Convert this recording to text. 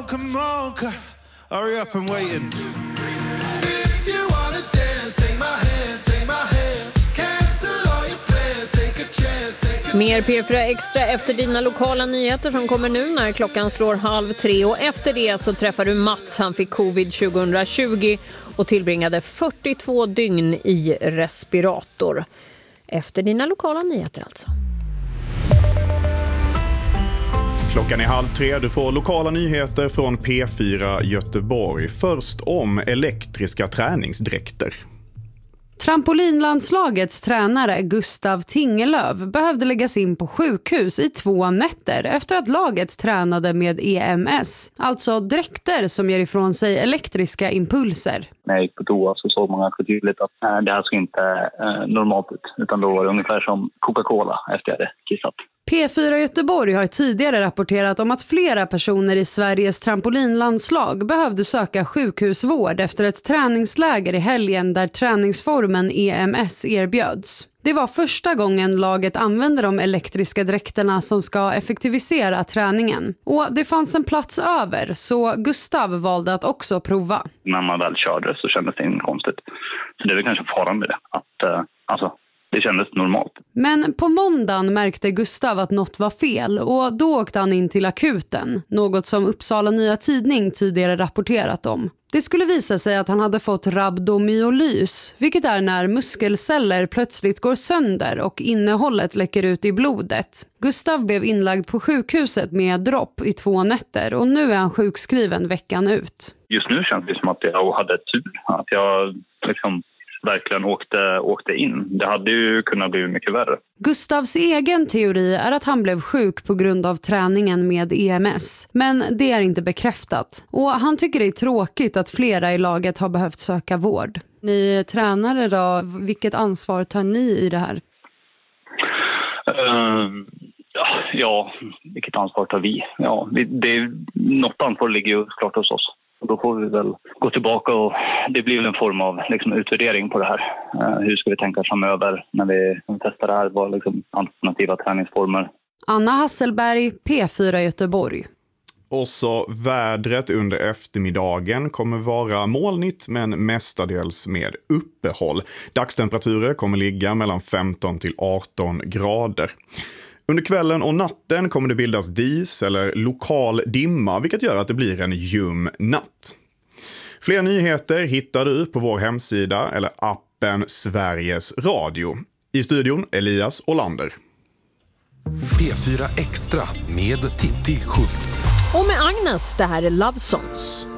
come on, hurry up and waiting. If you wanna dance, take my hand, take my hand. Cancel all your plans, take a chance. Mer P4 Extra efter dina lokala nyheter som kommer nu när klockan slår 2:30. Och efter det så träffar du Mats. Han fick covid 2020 och tillbringade 42 dygn i respirator. Efter dina lokala nyheter alltså. Klockan är 2:30. Du får lokala nyheter från P4 Göteborg. Först om elektriska träningsdräkter. Trampolinlandslagets tränare Gustav Tingelöv behövde läggas in på sjukhus i 2 nätter efter att laget tränade med EMS, alltså dräkter som ger ifrån sig elektriska impulser. När jag gick på toa så såg man ganska tydligt att det här såg inte normalt ut, utan då var det ungefär som Coca-Cola efter jag hade kissat. P4 Göteborg har tidigare rapporterat om att flera personer i Sveriges trampolinlandslag behövde söka sjukhusvård efter ett träningsläger i helgen där träningsformen EMS erbjöds. Det var första gången laget använde de elektriska dräkterna som ska effektivisera träningen. Och det fanns en plats över, så Gustav valde att också prova. När man väl körde så kändes det inte konstigt. Så det är väl kanske faran med det, att det kändes normalt. Men på måndagen märkte Gustav att något var fel och då åkte han in till akuten. Något som Uppsala Nya Tidning tidigare rapporterat om. Det skulle visa sig att han hade fått rhabdomyolys, vilket är när muskelceller plötsligt går sönder och innehållet läcker ut i blodet. Gustav blev inlagd på sjukhuset med dropp i 2 nätter och nu är han sjukskriven veckan ut. Just nu känns det som att jag hade tur, att jag verkligen åkte in. Det hade ju kunnat bli mycket värre. Gustavs egen teori är att han blev sjuk på grund av träningen med EMS. Men det är inte bekräftat. Och han tycker det är tråkigt att flera i laget har behövt söka vård. Ni tränare då, vilket ansvar tar ni i det här? Ja, vilket ansvar tar vi? Ja, något ansvar ligger ju klart hos oss. Och då får vi väl gå tillbaka och det blir väl en form av utvärdering på det här. Hur ska vi tänka framöver när vi testar det här? Vad alternativa träningsformer? Anna Hasselberg, P4 Göteborg. Och så vädret under eftermiddagen kommer vara molnigt men mestadels med uppehåll. Dagstemperaturer kommer ligga mellan 15 till 18 grader. Under kvällen och natten kommer det bildas dis eller lokal dimma, vilket gör att det blir en ljum natt. Fler nyheter hittar du på vår hemsida eller appen Sveriges Radio. I studion Elias Olander. P4 Extra med Titti Schultz. Och med Agnes, det här är Love Songs.